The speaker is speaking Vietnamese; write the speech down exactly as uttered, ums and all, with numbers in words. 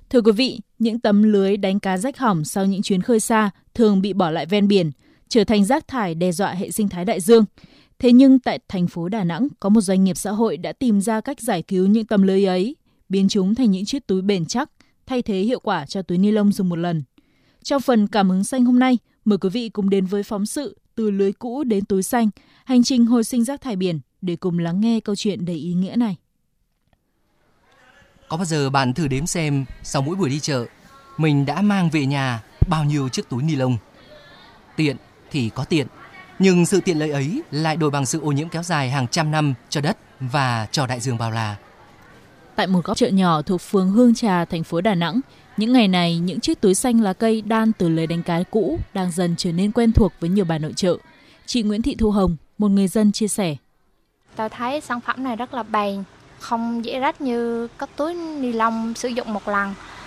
Thưa quý vị, những tấm lưới đánh cá rách hỏng sau những chuyến khơi xa thường bị bỏ lại ven biển, trở thành rác thải đe dọa hệ sinh thái đại dương. Thế nhưng tại thành phố Đà Nẵng có một doanh nghiệp xã hội đã tìm ra cách giải cứu những tấm lưới ấy, biến chúng thành những chiếc túi bền chắc, thay thế hiệu quả cho túi ni lông dùng một lần. Trong phần Cảm hứng xanh hôm nay, mời quý vị cùng đến với phóng sự Từ lưới cũ đến túi xanh, hành trình hồi sinh rác thải biển để cùng lắng nghe câu chuyện đầy ý nghĩa này. Có bao giờ bạn thử đếm xem sau mỗi buổi đi chợ, mình đã mang về nhà bao nhiêu chiếc túi ni lông? Tiện thì có tiện, nhưng sự tiện lợi ấy lại đổi bằng sự ô nhiễm kéo dài hàng trăm năm cho đất và cho đại dương bao la. Tại một góc chợ nhỏ thuộc phường Hương Trà, thành phố Đà Nẵng, những ngày này những chiếc túi xanh lá cây đan từ lưới đánh cá cũ đang dần trở nên quen thuộc với nhiều bà nội trợ. Chị Nguyễn Thị Thu Hồng, một người dân chia sẻ. Tôi thấy sản phẩm này rất là bền, không dễ rách như các túi ni lông sử dụng một lần.